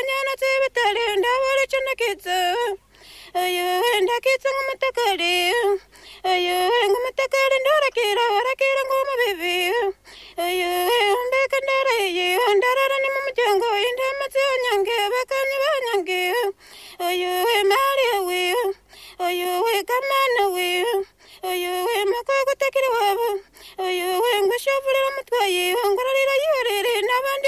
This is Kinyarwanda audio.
nyana z'ibitare ndabura icyo nakitse ayo ndakitse nk'umutakari ayo nk'umutakari ndorakira barakira ngo umubibi